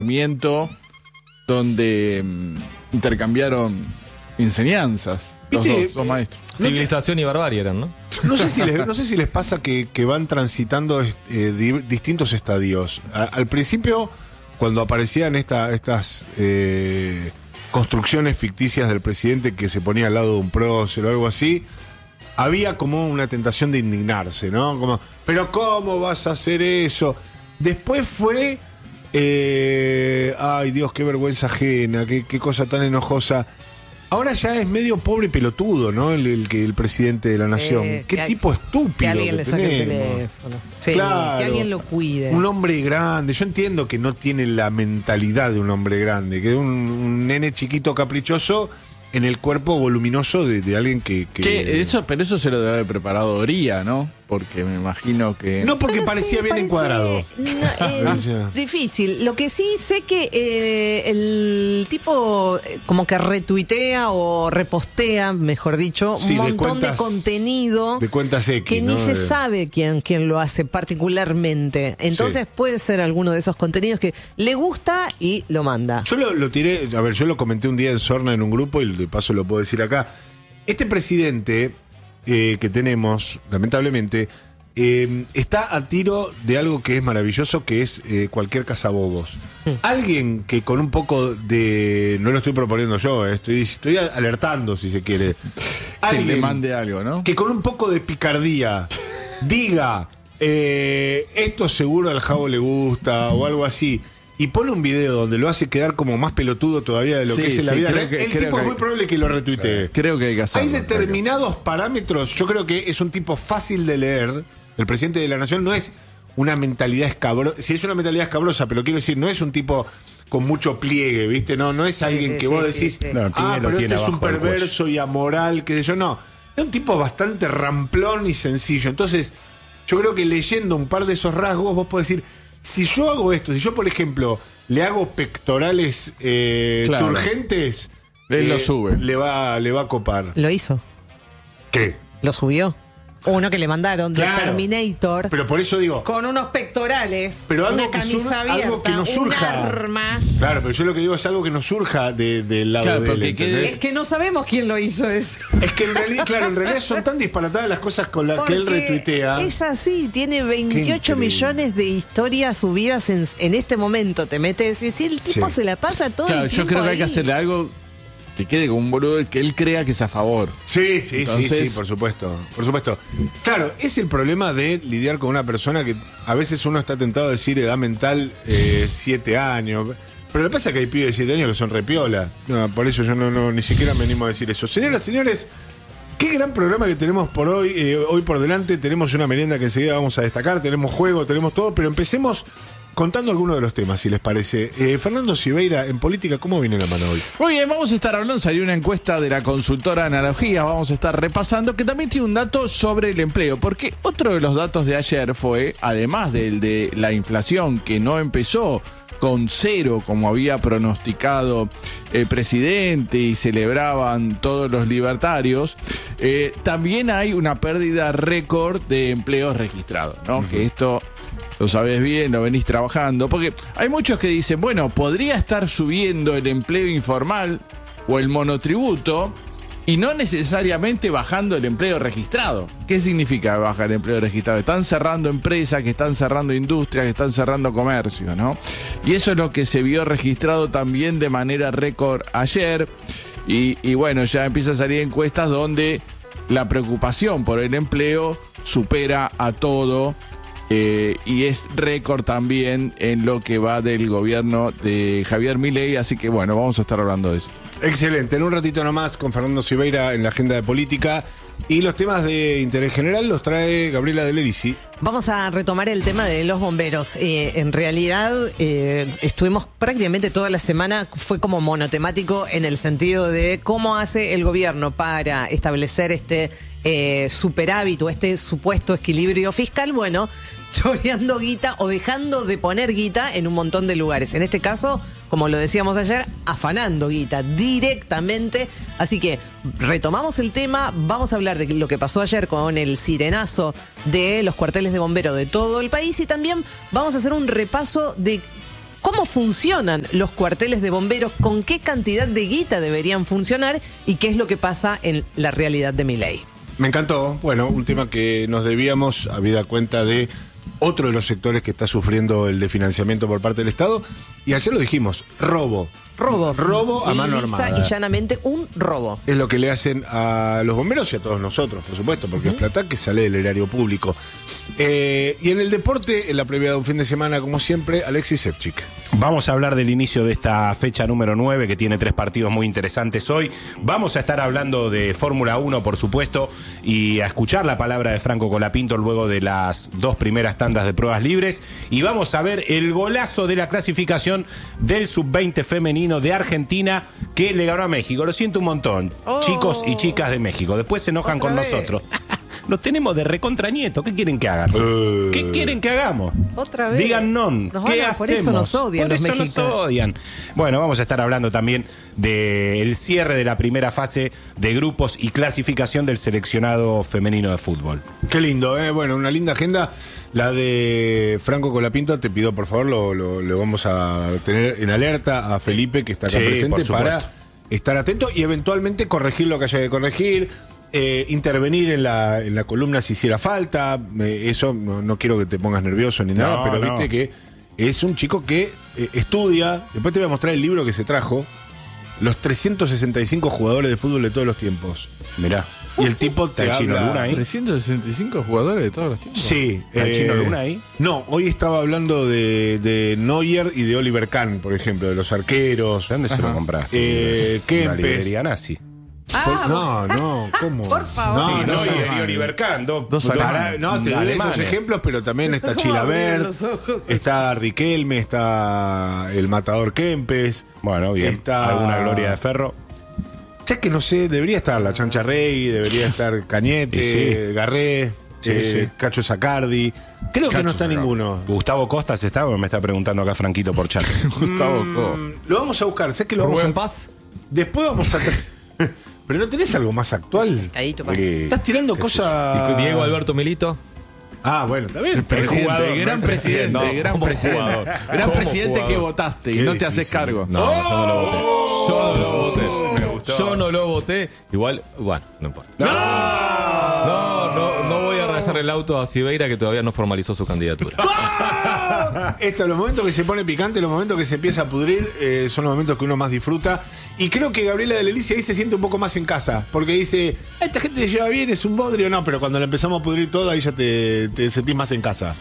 donde intercambiaron enseñanzas los dos maestros. Civilización y barbarie eran, ¿no? No sé si les pasa que van transitando distintos estadios. Al principio, cuando aparecían estas construcciones ficticias del presidente que se ponía al lado de un prócer o algo así, había como una tentación de indignarse, ¿no? Como, pero ¿cómo vas a hacer eso? Después fue, ay Dios, qué vergüenza ajena, qué cosa tan enojosa. Ahora ya es medio pobre pelotudo, ¿no? El presidente de la nación. Qué tipo estúpido. Que alguien le saque el teléfono. Sí, claro, que alguien lo cuide. Un hombre grande. Yo entiendo que no tiene la mentalidad de un hombre grande, que es un nene chiquito caprichoso en el cuerpo voluminoso de alguien que... Pero eso se lo debe haber preparado Oría, ¿no? Porque me imagino que... No, porque parecía bien encuadrado. Difícil. Lo que sí sé que el tipo como que retuitea o repostea, mejor dicho, un montón de contenido de cuentas X, que ni se sabe quién lo hace particularmente. Entonces puede ser alguno de esos contenidos que le gusta y lo manda. Yo lo tiré, a ver, yo lo comenté un día en Sorna en un grupo y de paso lo puedo decir acá. Este presidente que tenemos, lamentablemente, está a tiro de algo que es maravilloso, que es cualquier cazabobos. Alguien que con un poco de... No lo estoy proponiendo yo, estoy alertando, si se quiere. Alguien que le mande algo, ¿no? Que con un poco de picardía diga, esto seguro al Javo le gusta, o algo así, y pone un video donde lo hace quedar como más pelotudo todavía de lo que es en la vida real. El tipo es muy probable que lo retuitee. Creo que hay que hacerlo. Hay determinados parámetros. Yo creo que es un tipo fácil de leer. El presidente de la nación no es una mentalidad escabrosa. Si es una mentalidad escabrosa, pero quiero decir, no es un tipo con mucho pliegue, ¿viste? No es alguien que vos decís, No, pero este es un perverso y amoral, qué sé yo. No. Es un tipo bastante ramplón y sencillo. Entonces, yo creo que leyendo un par de esos rasgos, vos podés decir, si yo hago esto, si yo, por ejemplo, le hago pectorales turgentes, él lo sube. Le va a copar. Lo hizo. ¿Qué? Lo subió. Uno que le mandaron de Terminator. Pero por eso digo, con unos pectorales, pero algo una camisa abierta, algo que no surja. un arma. Claro, pero yo lo que digo es algo que no surja del lado de él, ¿entendés? Es que no sabemos quién lo hizo eso. Es que en realidad son tan disparatadas las cosas con las que él retuitea. Es así, tiene 28 millones de historias subidas en este momento. Te metes y si el tipo se la pasa todo el tiempo. Yo creo que hay que ahí. hacerle algo que quede como un boludo que él crea que es a favor. Sí, por supuesto. Claro, es el problema de lidiar con una persona que a veces uno está tentado a decir edad mental 7 años. Pero lo que pasa es que hay pibes de 7 años que son repiola. No, por eso yo no ni siquiera me animo a decir eso. Señoras, señores, qué gran programa que tenemos por hoy. Hoy por delante tenemos una merienda que enseguida vamos a destacar. Tenemos juego, tenemos todo, pero empecemos contando algunos de los temas, si les parece. Fernando Siveira, en política, ¿cómo viene la mano hoy? Muy bien, vamos a estar hablando, salió una encuesta de la consultora Analogía, vamos a estar repasando, que también tiene un dato sobre el empleo, porque otro de los datos de ayer fue, además del de la inflación, que no empezó con 0, como había pronosticado el presidente y celebraban todos los libertarios, también hay una pérdida récord de empleos registrados, ¿no? Que esto lo sabés bien, lo venís trabajando, porque hay muchos que dicen, bueno, podría estar subiendo el empleo informal o el monotributo y no necesariamente bajando el empleo registrado. ¿Qué significa bajar el empleo registrado? Están cerrando empresas, que están cerrando industrias, que están cerrando comercio, ¿no? Y eso es lo que se vio registrado también de manera récord ayer. Y bueno, ya empieza a salir encuestas donde la preocupación por el empleo supera a todo. Y es récord también en lo que va del gobierno de Javier Milei, así que bueno, vamos a estar hablando de eso. Excelente, en un ratito nomás con Fernando Siveira en la agenda de política. Y los temas de interés general los trae Gabriela de Ledici. Vamos a retomar el tema de los bomberos. En realidad estuvimos prácticamente toda la semana, fue como monotemático en el sentido de cómo hace el gobierno para establecer este superávit o este supuesto equilibrio fiscal. Bueno, choreando guita o dejando de poner guita en un montón de lugares. En este caso, como lo decíamos ayer, afanando guita directamente. Así que retomamos el tema, vamos a hablar de lo que pasó ayer con el sirenazo de los cuarteles de bomberos de todo el país y también vamos a hacer un repaso de cómo funcionan los cuarteles de bomberos, con qué cantidad de guita deberían funcionar y qué es lo que pasa en la realidad de Milei. Me encantó. Bueno, un tema que nos debíamos, habida cuenta de otro de los sectores que está sufriendo el desfinanciamiento por parte del Estado. Y ayer lo dijimos, robo a mano Lisa armada. y llanamente un robo. Es lo que le hacen a los bomberos y a todos nosotros, por supuesto, porque es plata que sale del erario público. Y en el deporte, en la previa de un fin de semana, como siempre, Alexis Sevchik. Vamos a hablar del inicio de esta fecha número 9, que tiene 3 partidos muy interesantes hoy. Vamos a estar hablando de Fórmula 1, por supuesto, y a escuchar la palabra de Franco Colapinto luego de las 2 primeras tandas de pruebas libres. Y vamos a ver el golazo de la clasificación del sub-20 femenino de Argentina, que le ganó a México. Lo siento un montón, chicos y chicas de México. Después se enojan con nosotros. Los tenemos de recontranieto. ¿Qué quieren que hagan? ¿Qué quieren que hagamos? Otra vez. Digan non. ¿Qué hacemos? Por eso nos odian Por los eso nos mexicanos. odian. Bueno, vamos a estar hablando también del cierre de la primera fase de grupos y clasificación del seleccionado femenino de fútbol. Qué lindo, ¿eh? Bueno, una linda agenda. La de Franco Colapinto, te pido por favor, lo vamos a tener en alerta a Felipe, que está acá Sí, presente, por supuesto. para estar atento y eventualmente corregir lo que haya que corregir. Intervenir en la columna si hiciera falta. Eso no quiero que te pongas nervioso ni nada, No, pero no. viste que es un chico que estudia. Después te voy a mostrar el libro que se trajo: los 365 jugadores de fútbol de todos los tiempos. Mirá. Y el tipo te ¿Está el Chino habla... Luna ahí? 365 jugadores de todos los tiempos. Sí. ¿Está el Chino Luna ahí? No, hoy estaba hablando de Neuer y de Oliver Kahn, por ejemplo, de los arqueros. ¿De dónde se lo Ajá. compraste? Una Kempes. librería nazi. No, ¿cómo? Por favor. No, Sí, no, Neuer y Oliver Kahn, dos no, te doy esos alemanes. ejemplos, pero también está ¿Cómo abrir Chilabert, los ojos? está Riquelme, está el matador Kempes. Bueno, bien. Está- ¿Alguna gloria de Ferro? Ya que no sé, debería estar la Chancha Rey, debería estar Cañete, Y sí. Garré, Sí. Cacho Sacardi. Creo que Cacho no está Sacardi. ninguno. Gustavo Costas está, me está preguntando acá Franquito por chat. Gustavo Co. Lo vamos a buscar, sé que lo vamos Rubén a... Paz. Después vamos a... Pero ¿no tenés algo más actual? Cadito, pa. Estás tirando cosas... Y Diego Alberto Milito. Ah, bueno, está bien. Presidente, jugador, gran no, presidente, no, gran como presidente. jugador. Gran Como presidente jugador. que votaste y Qué no te haces difícil. cargo. No, yo no lo voté. Yo no lo voté. Me gustó. Yo no lo voté. Igual, bueno, no importa. No voy a regresar el auto a Cibeira, que todavía no formalizó su candidatura. Los momentos que se pone picante, los momentos que se empieza a pudrir, son los momentos que uno más disfruta. Y creo que Gabriela de Lelicia ahí se siente un poco más en casa, porque dice, esta gente se lleva bien, es un bodrio. No, pero cuando la empezamos a pudrir todo, ahí ya te sentís más en casa.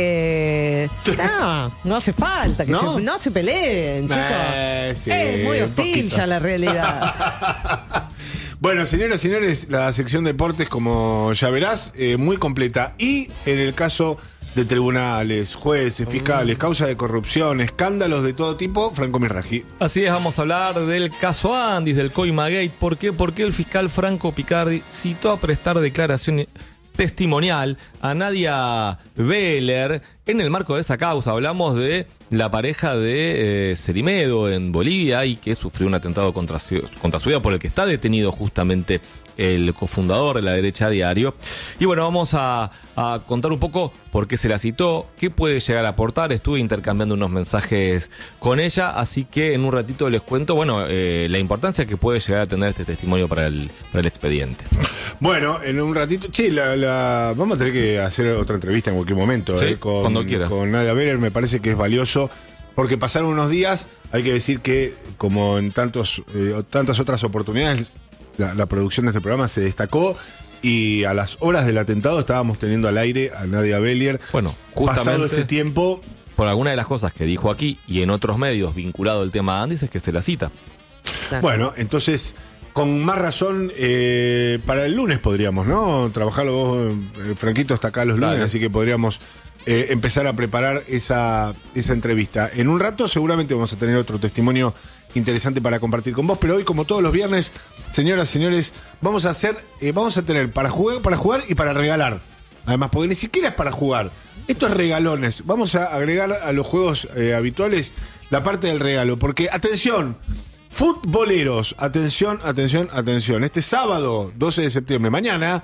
No hace falta que ¿No? no se peleen, chicos. Sí, Es muy hostil poquitos. ya la realidad. Bueno, señoras y señores, la sección deportes, como ya verás, muy completa. Y en el caso de tribunales, jueces, fiscales, causa de corrupción, escándalos de todo tipo, Franco Mirraji. Así es, vamos a hablar del caso Andis, del Coimagate. ¿Por qué? Porque el fiscal Franco Picardi citó a prestar declaración testimonial a Nadia Beller en el marco de esa causa. Hablamos de la pareja de Cerimedo en Bolivia y que sufrió un atentado contra su vida, por el que está detenido justamente el cofundador de La Derecha Diario. Y bueno, vamos a contar un poco por qué se la citó, qué puede llegar a aportar. Estuve intercambiando unos mensajes con ella, así que en un ratito les cuento, bueno, la importancia que puede llegar a tener este testimonio para el expediente. Bueno, en un ratito, che, vamos a tener que hacer otra entrevista en cualquier momento, Sí, cuando quieras. Con Nadia Beller. Me parece que es valioso, porque pasaron unos días. Hay que decir que, como en tantas otras oportunidades, la producción de este programa se destacó, y a las horas del atentado estábamos teniendo al aire a Nadia Beller. Bueno, Pasado justamente este tiempo, por alguna de las cosas que dijo aquí y en otros medios vinculado al tema Andis es que se la cita. Claro. bueno, entonces, con más razón, para el lunes podríamos, ¿no? Trabajarlo vos, Franquito está acá los lunes, Dale. así que podríamos empezar a preparar esa entrevista. En un rato seguramente vamos a tener otro testimonio interesante para compartir con vos, pero hoy, como todos los viernes, señoras, señores, vamos a tener para jugar y para regalar. Además, porque ni siquiera es para jugar. Esto es regalones. Vamos a agregar a los juegos habituales la parte del regalo, porque, atención, futboleros, atención. Este sábado, 12 de septiembre, mañana,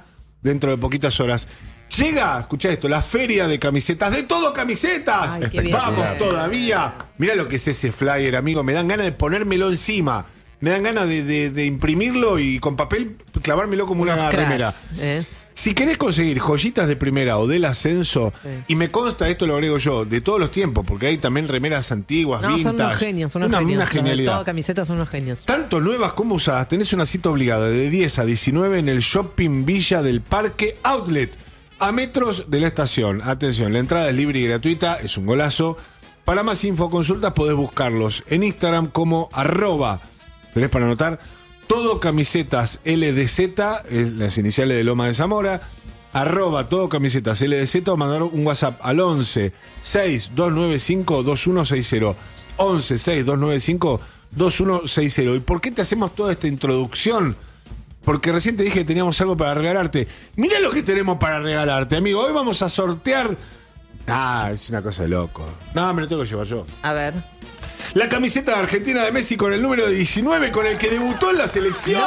dentro de poquitas horas. Llega, escuchá esto, la feria de camisetas, de todo camisetas. Ay, qué bien. Vamos todavía. Mirá lo que es ese flyer, amigo. Me dan ganas de ponérmelo encima. Me dan ganas de imprimirlo y con papel clavármelo como una remera. Si querés conseguir joyitas de primera o del ascenso, y me consta, esto lo agrego yo, de todos los tiempos, porque hay también remeras antiguas, No, vintage. son unos genios, una genialidad. Todo camisetas son unos genios. Tanto nuevas como usadas, tenés una cita obligada de 10 a 19 en el Shopping Villa del Parque Outlet, a metros de la estación. Atención, la entrada es libre y gratuita, es un golazo. Para más info, consultas, podés buscarlos en Instagram como @ tenés para anotar, Todo Camisetas LDZ, es las iniciales de Loma de Zamora, @ Todo Camisetas LDZ, o mandar un WhatsApp al 11 6295 2160. 11 6295 2160. ¿Y por qué te hacemos toda esta introducción? Porque recién te dije que teníamos algo para regalarte. Mira lo que tenemos para regalarte, amigo. Hoy vamos a sortear. Es una cosa de loco. No, me lo tengo que llevar yo. A ver. La camiseta de Argentina de Messi con el número 19, con el que debutó en la selección.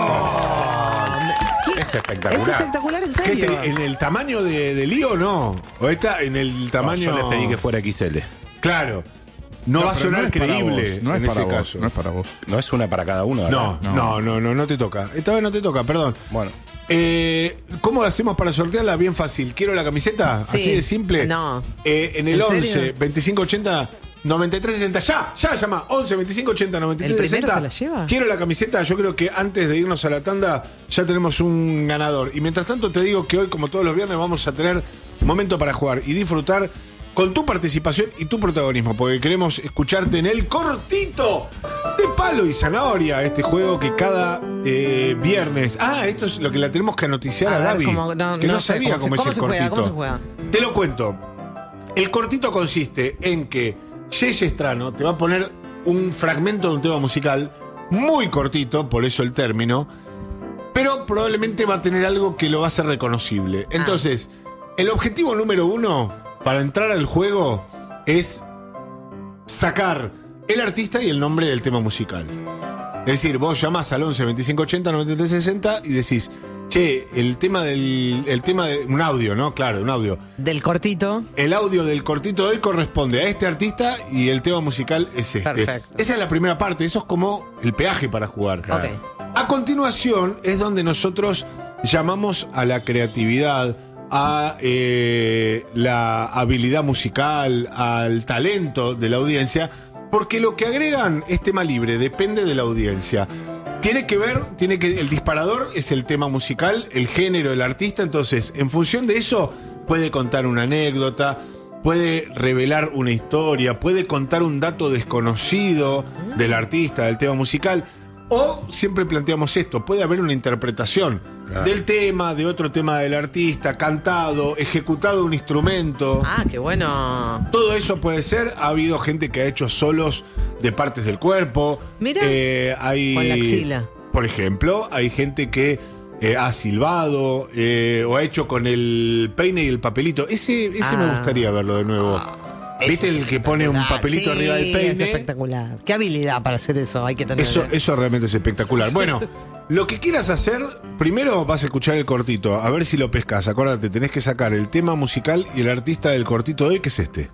Es espectacular. Es espectacular, en serio. ¿Qué es en el tamaño de Lío, no? ¿O está en el tamaño? Yo les pedí que fuera XL. Claro. No va a pero sonar no es para creíble vos, no en es para ese vos, caso. No es para vos. No es una para cada uno, ¿verdad? No te toca. Esta vez no te toca, perdón. Bueno. ¿Cómo lo hacemos para sortearla? Bien fácil. ¿Quiero la camiseta? Sí. Así de simple. No. En el ¿En 11 serio? 2580 9360. Ya, llama. 11 2580 9360. ¿El primero se la lleva? Quiero la camiseta. Yo creo que antes de irnos a la tanda ya tenemos un ganador. Y mientras tanto te digo que hoy, como todos los viernes, vamos a tener un momento para jugar y disfrutar con tu participación y tu protagonismo, porque queremos escucharte en el cortito de Palo y Zanahoria, este juego que cada viernes... esto es lo que la tenemos que noticiar a ver, Gaby, que no sé, sabía cómo es el cortito. ¿Cómo se juega? Te lo cuento. El cortito consiste en que Yeye Estrano te va a poner un fragmento de un tema musical muy cortito, por eso el término, pero probablemente va a tener algo que lo va a hacer reconocible. Entonces, el objetivo número 1 para entrar al juego es sacar el artista y el nombre del tema musical. Es decir, vos llamás al 11 2580 9360 y decís, che, el tema de un audio, ¿no? Claro, un audio. Del cortito. El audio del cortito de hoy corresponde a este artista y el tema musical es este. Perfecto. Esa es la primera parte, eso es como el peaje para jugar. Ok. A continuación es donde nosotros llamamos a la creatividad, a la habilidad musical, al talento de la audiencia, porque lo que agregan es tema libre, depende de la audiencia. El disparador es el tema musical, el género, el artista, entonces, en función de eso, puede contar una anécdota, puede revelar una historia, puede contar un dato desconocido del artista, del tema musical, o siempre planteamos esto, puede haber una interpretación del tema, de otro tema del artista, cantado, ejecutado un instrumento. Qué bueno. Todo eso puede ser. Ha habido gente que ha hecho solos de partes del cuerpo. Mira, con la axila. Por ejemplo, hay gente que ha silbado o ha hecho con el peine y el papelito. Ese me gustaría verlo de nuevo. ¿Viste el que pone un papelito arriba del peine? Es espectacular. Qué habilidad para hacer eso, hay que tener. Eso realmente es espectacular. Bueno, lo que quieras hacer, primero vas a escuchar el cortito, a ver si lo pescas. Acuérdate, tenés que sacar el tema musical y el artista del cortito de hoy, que es este.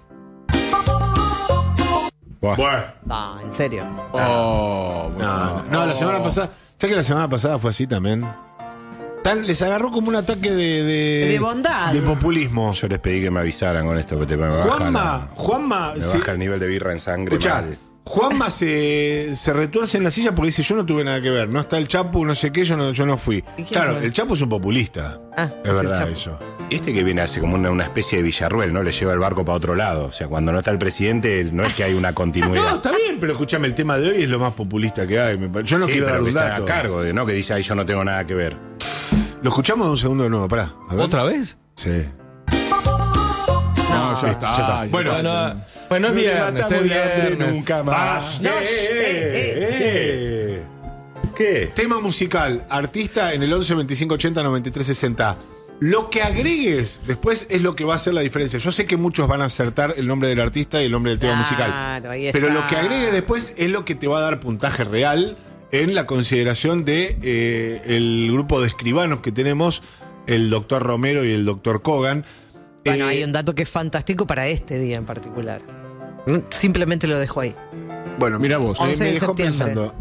Bueno. No, en serio. No, la semana pasada, ¿sabes que la semana pasada fue así también? Les agarró como un ataque de bondad. De populismo. Yo les pedí que me avisaran con esto, que me Juanma baja el nivel de birra en sangre. Escuchá, Juanma se retuerce en la silla porque dice, yo no tuve nada que ver, no está el Chapu, no sé qué, yo no fui. Claro, fue? el Chapu es un populista. Es verdad eso. Este que viene hace como una especie de Villarruel, ¿no? Le lleva el barco para otro lado. O sea, cuando no está el presidente, no es que hay una continuidad. No, está bien, pero escúchame, el tema de hoy es lo más populista que hay. Yo no quiero dar un que se haga dato. cargo, ¿no? Que dice, yo no tengo nada que ver. Lo escuchamos de un segundo de nuevo, pará. ¿Otra vez? Sí. No, ya está. Bueno, Bueno, es viernes, es viernes. Nunca más. No, ¿Qué? Tema musical, artista en el 11 25 80 93 60. Lo que agregues después es lo que va a hacer la diferencia. Yo sé que muchos van a acertar el nombre del artista y el nombre del tema musical. Ahí está. Pero lo que agregues después es lo que te va a dar puntaje real en la consideración de el grupo de escribanos que tenemos el doctor Romero y el doctor Kogan. Bueno, hay un dato que es fantástico para este día en particular. Simplemente lo dejo ahí. Bueno, mira vos. 11 me de dejó septiembre. pensando.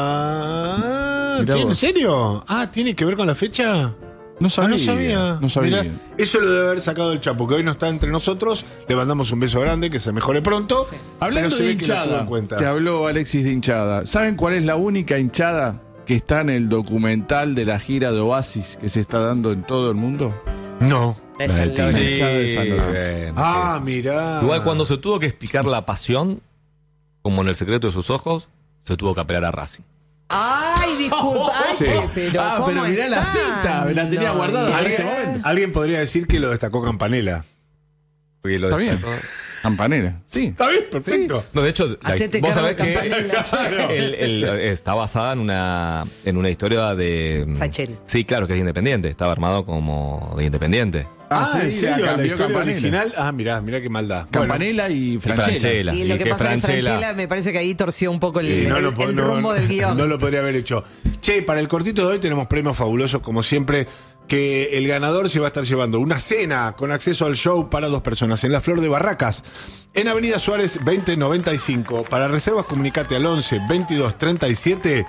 Mirá ¿En vos. serio? ¿Tiene que ver con la fecha? No sabía. No sabía. No sabía. Mirá, eso lo debe haber sacado el Chapo, que hoy no está entre nosotros. Le mandamos un beso grande, que se mejore pronto. Sí. Hablando Pero se de ve que lo tuvo hinchada, en cuenta. te habló Alexis de hinchada. ¿Saben cuál es la única hinchada que está en el documental de la gira de Oasis que se está dando en todo el mundo? No. Es el Tigre. Lola. hinchada de San Lorenzo. Bueno, Mirá. igual cuando se tuvo que explicar la pasión, como en El secreto de sus ojos, se tuvo que apelar a Racing. Ay, disculpa. Ay, Sí. pero Pero ¿cómo mirá la están? cita, me la tenía guardada en este momento. Alguien podría decir que lo destacó Campanella. Porque lo Está bien. destacó. Campanera, sí. Está bien, perfecto. No, de hecho, Hacete vos cargo sabés de que Campanella. está basada en una historia de... Sacheri. Sí, claro, que es independiente. Estaba armado como de independiente. Sí, ¿en serio? la ¿La cambió historia Campanella. original? Mirá qué maldad. Campanella y Franchella. Y lo que que pasa es que Franchella- Franchella me parece que ahí torció un poco el, Sí, el no, rumbo del guión. No lo podría haber hecho. Che, para el cortito de hoy tenemos premios fabulosos, como siempre, que el ganador se va a estar llevando una cena con acceso al show para 2 personas en la Flor de Barracas, en Avenida Suárez 2095. Para reservas, comunicate al 11 22 37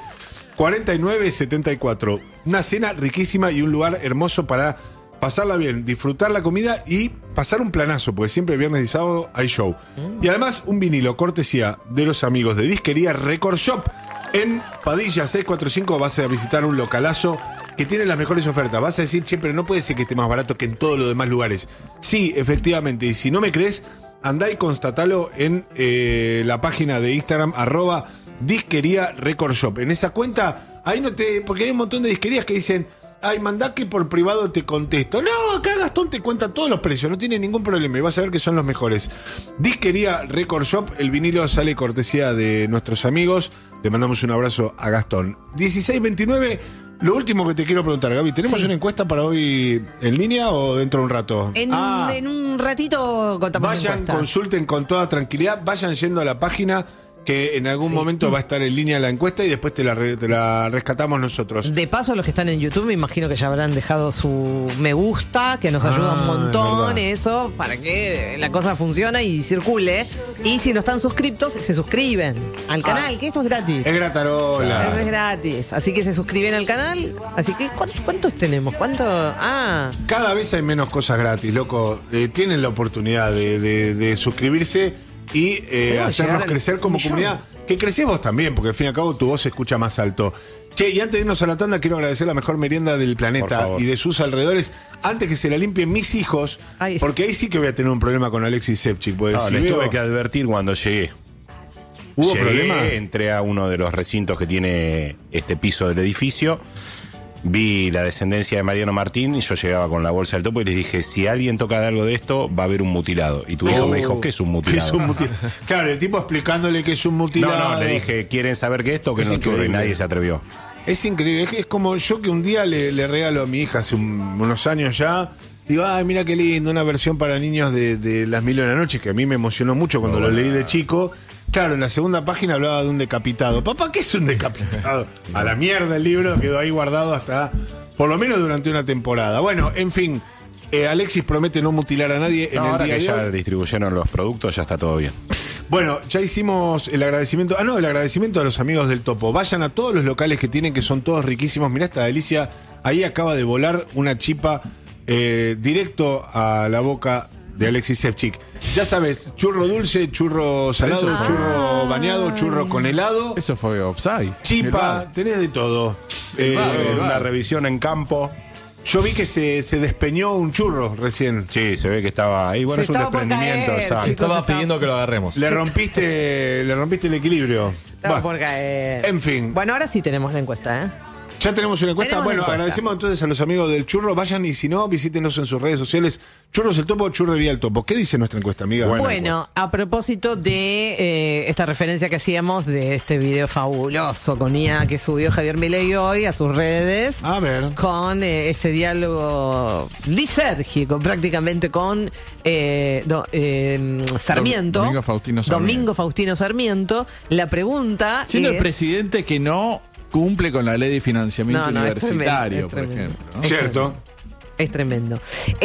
49 74. Una cena riquísima y un lugar hermoso para pasarla bien, disfrutar la comida y pasar un planazo, porque siempre viernes y sábado hay show. Y además un vinilo cortesía de los amigos de Disquería Record Shop. En Padilla 645 vas a visitar un localazo que tiene las mejores ofertas. Vas a decir, che, pero no puede ser que esté más barato que en todos los demás lugares. Sí, efectivamente, y si no me crees, andá y constatalo en la página de Instagram, @Disquería Record Shop. En esa cuenta, ahí no te... Porque hay un montón de disquerías que dicen, ay, mandá que por privado te contesto. No, acá Gastón te cuenta todos los precios, no tiene ningún problema y vas a ver que son los mejores. Disquería Record Shop, el vinilo sale cortesía de nuestros amigos. Le mandamos un abrazo a Gastón. 1629, lo último que te quiero preguntar, Gaby, ¿tenemos Sí. una encuesta para hoy en línea o dentro de un rato? En un ratito contamos la Vayan, encuesta. consulten con toda tranquilidad, vayan yendo a la página que en algún momento va a estar en línea la encuesta y después te la rescatamos nosotros. De paso, los que están en YouTube, me imagino que ya habrán dejado su me gusta, que nos ayuda un montón, verdad. eso, para que la cosa funcione y circule. Y si no están suscriptos, se suscriben al canal, que esto es gratis. Es gratarola. Eso es gratis. Así que se suscriben al canal. Así que, ¿cuántos tenemos? ¿Cuánto? Cada vez hay menos cosas gratis, loco. Tienen la oportunidad de suscribirse y Podemos hacernos llegar al crecer como millón. comunidad. Que creces vos también, porque al fin y al cabo tu voz se escucha más alto. Che, y antes de irnos a la tanda, quiero agradecer la mejor merienda del Por planeta favor. y de sus alrededores, antes que se la limpien mis hijos, Ay. porque ahí sí que voy a tener un problema con Alexis Sevchik. Porque No, si les veo- tuve que advertir cuando llegué. ¿Hubo Llegué, problema? entré a uno de los recintos que tiene este piso del edificio. Vi la descendencia de Mariano Martín y yo llegaba con la bolsa del topo y les dije, si alguien toca de algo de esto, va a haber un mutilado. Y tu hijo me dijo, ¿qué es un ¿Qué mutilado? es un mutilado? Claro, el tipo explicándole que es un mutilado. No, le dije, ¿quieren saber qué es esto o que Es no churro? Y increíble. nadie se atrevió. Es increíble, es como yo que un día le regalo a mi hija hace unos años ya. Digo, ay, mira qué lindo, una versión para niños de Las Mil y una Noches, que a mí me emocionó mucho cuando lo leí de chico. Claro, en la segunda página hablaba de un decapitado. Papá, ¿qué es un decapitado? A la mierda el libro, quedó ahí guardado hasta, por lo menos durante una temporada. Bueno, en fin, Alexis promete no mutilar a nadie en No, el ahora día que de ya hoy. distribuyeron los productos, ya está todo bien. Bueno, ya hicimos el agradecimiento. El agradecimiento a los amigos del Topo. Vayan a todos los locales que tienen, que son todos riquísimos. Mirá esta delicia. Ahí acaba de volar una chipa directo a la boca de Alexis Sevchik. Ya sabes, churro dulce, churro salado, Eso fue. churro bañado, churro con helado. Eso fue offside. Chipa, tenés de todo. Una revisión en campo. Yo vi que se despeñó un churro recién. Sí, se ve que estaba ahí. Bueno, Se es un estaba por desprendimiento. caer, exacto. chicos. Estaba está- pidiendo que lo agarremos. Le rompiste el equilibrio. Estaba Bueno, por caer. en fin. Bueno, ahora sí tenemos la encuesta, ¿eh? Ya tenemos una encuesta. Tenemos Bueno, la encuesta. agradecemos entonces a los amigos del Churro. Vayan y si no, visítenos en sus redes sociales. Churros el Topo, Churrería el Topo. ¿Qué dice nuestra encuesta, amiga? Bueno, a propósito de esta referencia que hacíamos de este video fabuloso con IA que subió Javier Milei hoy a sus redes, A ver. con ese diálogo lisérgico prácticamente con Sarmiento. Domingo Faustino Sarmiento. Domingo Faustino Sarmiento. La pregunta Siendo es... el presidente que no cumple con la ley de financiamiento No, no, es universitario, tremendo, por es tremendo. ejemplo. ¿no? Cierto. Es tremendo.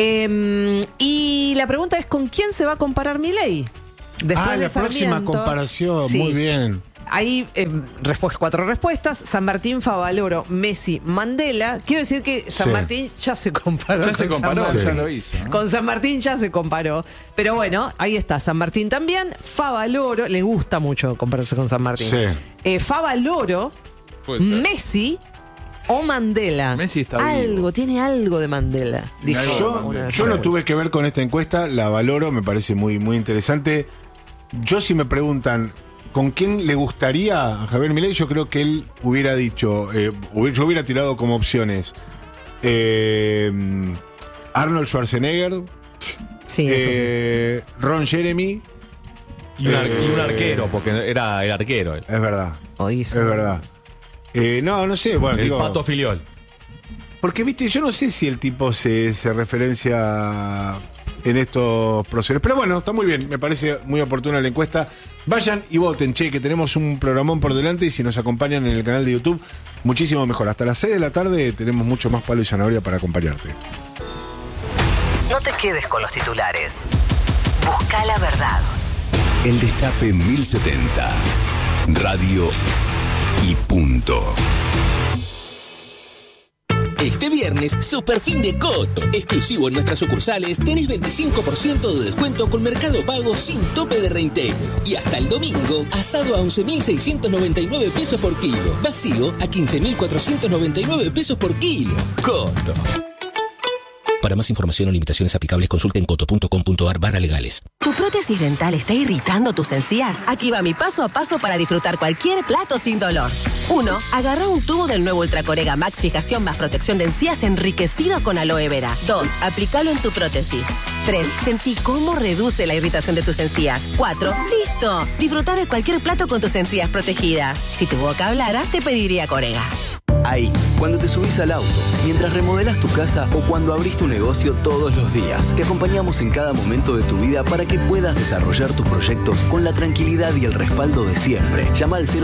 Y la pregunta es, ¿con quién se va a comparar Milei? Después de la próxima Sarmiento. comparación, Sí. muy bien. Hay 4 respuestas. San Martín, Favaloro, Messi, Mandela. Quiero decir que San Sí. Martín ya se comparó. Ya se con San comparó, Martín. ya lo hizo, ¿no? Con San Martín ya se comparó. Pero bueno, ahí está. San Martín también. Favaloro. Le gusta mucho compararse con San Martín. Sí. Favaloro, Puede ser. Messi o Mandela. Messi está vivo. Tiene algo de Mandela. Dijo una Yo no vez. tuve que ver con esta encuesta, la valoro, me parece muy, muy interesante. Yo, si me preguntan con quién le gustaría a Javier Milei, yo creo que él hubiera dicho, yo hubiera tirado como opciones Arnold Schwarzenegger, Sí, eso. Ron Jeremy. Y un arquero, porque era el arquero. Es verdad, Hoy es verdad. No sé, bueno, El digo, Pato Filiol. porque viste, yo no sé si el tipo se referencia en estos procesos. Pero bueno, está muy bien, me parece muy oportuna la encuesta. Vayan y voten, che, que tenemos un programón por delante y si nos acompañan en el canal de YouTube, muchísimo mejor. Hasta las 6 de la tarde tenemos mucho más palo y zanahoria para acompañarte. No te quedes con los titulares. Busca la verdad. El Destape 1070. Radio y punto. Este viernes, super fin de Coto. Exclusivo en nuestras sucursales, tenés 25% de descuento con Mercado Pago sin tope de reintegro. Y hasta el domingo, asado a 11.699 pesos por kilo. Vacío a 15.499 pesos por kilo. Coto. Para más información o limitaciones aplicables, consulta en coto.com.ar/legales. ¿Tu prótesis dental está irritando tus encías? Aquí va mi paso a paso para disfrutar cualquier plato sin dolor. 1. Agarra un tubo del nuevo Ultracorega Max Fijación más protección de encías enriquecido con aloe vera. 2. Aplícalo en tu prótesis. 3. Sentí cómo reduce la irritación de tus encías. 4. ¡Listo! Disfruta de cualquier plato con tus encías protegidas. Si tu boca hablara, te pediría Corega. Ahí, cuando te subís al auto, mientras remodelas tu casa o cuando abrís tu negocio todos los días. Te acompañamos en cada momento de tu vida para que puedas desarrollar tus proyectos con la tranquilidad y el respaldo de siempre. Llama al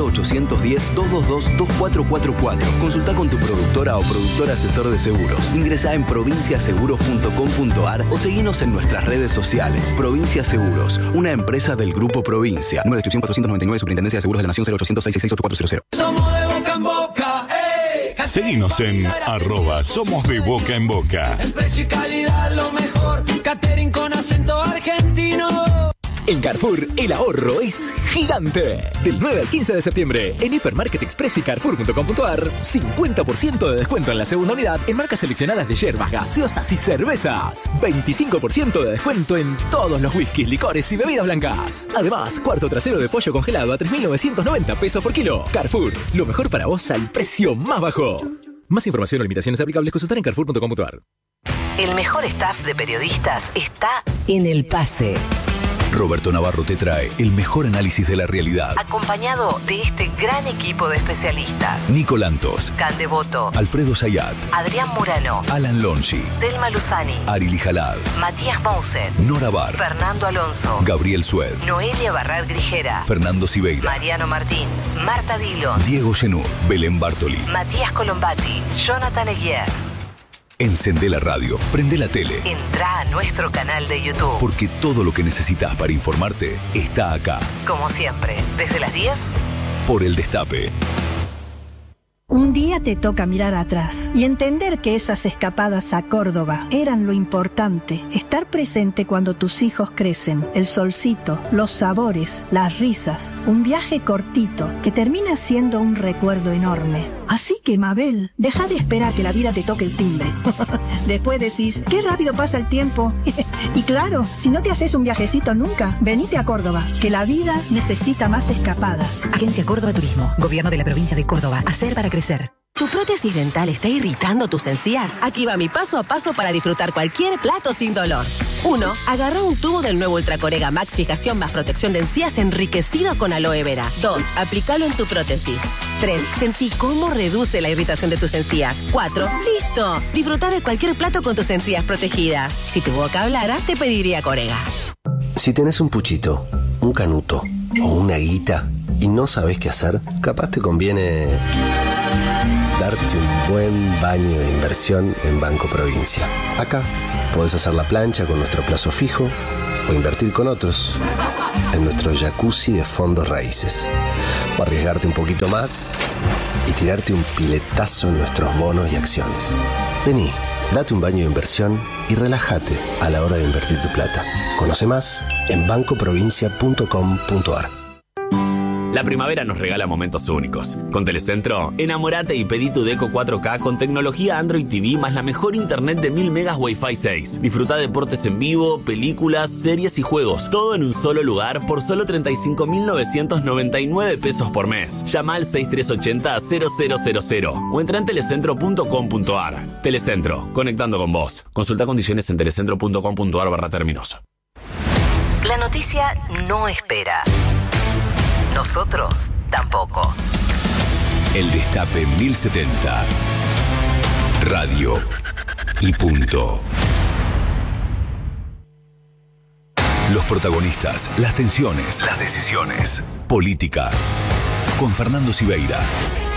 0810-222-2444. Consulta con tu productora o productor asesor de seguros. Ingresá en provinciaseguros.com.ar o seguinos en nuestras redes sociales. Provincia Seguros, una empresa del Grupo Provincia. Número de inscripción 499, Superintendencia de Seguros de la Nación, 0800-666-8400. Somos de boca en boca, Seguinos en @somos de boca en boca. el precio y calidad lo mejor, catering con acento argentino. En Carrefour, el ahorro es gigante. Del 9 al 15 de septiembre, en Hipermarket Express y Carrefour.com.ar, 50% de descuento en la segunda unidad en marcas seleccionadas de hierbas, gaseosas y cervezas. 25% de descuento en todos los whiskies, licores y bebidas blancas. Además, cuarto trasero de pollo congelado a 3.990 pesos por kilo. Carrefour, lo mejor para vos al precio más bajo. Más información o limitaciones aplicables, consultar en Carrefour.com.ar. El mejor staff de periodistas está en El Pase. Roberto Navarro te trae el mejor análisis de la realidad. Acompañado de este gran equipo de especialistas. Nico Lantos, Cande Boto, Alfredo Zayat, Adrián Murano, Alan Lonchi, Delma Luzani, Arili Jalad, Matías Mousen, Nora Bar, Fernando Alonso, Gabriel Sued, Noelia Barrar Grijera, Fernando Siveira, Mariano Martín, Marta Dillon, Diego Genú, Belén Bartoli. Matías Colombati, Jonathan Eguier. Encendé la radio, prende la tele, Entrá a nuestro canal de YouTube. porque todo lo que necesitas para informarte está acá, Como siempre, desde las 10. por El Destape. Un día te toca mirar atrás y entender que esas escapadas a Córdoba eran lo importante. Estar presente cuando tus hijos crecen, el solcito, los sabores, las risas. Un viaje cortito que termina siendo un recuerdo enorme. Así que, Mabel, deja de esperar que la vida te toque el timbre. Después decís, qué rápido pasa el tiempo. Y claro, si no te haces un viajecito nunca, venite a Córdoba, que la vida necesita más escapadas. Agencia Córdoba Turismo, Gobierno de la Provincia de Córdoba. Hacer para crecer. ¿Tu prótesis dental está irritando tus encías? Aquí va mi paso a paso para disfrutar cualquier plato sin dolor. 1. Agarra un tubo del nuevo Ultracorega Max Fijación más protección de encías enriquecido con aloe vera. 2. Aplícalo en tu prótesis. 3. Sentí cómo reduce la irritación de tus encías. 4. ¡Listo! Disfruta de cualquier plato con tus encías protegidas. Si tu boca hablara, te pediría Corega. Si tenés un puchito, un canuto o una guita y no sabés qué hacer, capaz te conviene Darte un buen baño de inversión en Banco Provincia. Acá podés hacer la plancha con nuestro plazo fijo o invertir con otros en nuestro jacuzzi de fondos raíces. O arriesgarte un poquito más y tirarte un piletazo en nuestros bonos y acciones. Vení, date un baño de inversión y relájate a la hora de invertir tu plata. Conoce más en bancoprovincia.com.ar. La primavera nos regala momentos únicos. Con Telecentro, enamorate y pedí tu Deco 4K con tecnología Android TV más la mejor internet de 1000 megas Wi-Fi 6. Disfruta deportes en vivo, películas, series y juegos. Todo en un solo lugar por solo 35.999 pesos por mes. Llama al 6380-0000 o entra en telecentro.com.ar. Telecentro, conectando con vos. Consulta condiciones en telecentro.com.ar/términos. La noticia no espera. Nosotros tampoco. El Destape 1070. Radio y punto. Los protagonistas, las tensiones, las decisiones. Política. Con Fernando Siveira.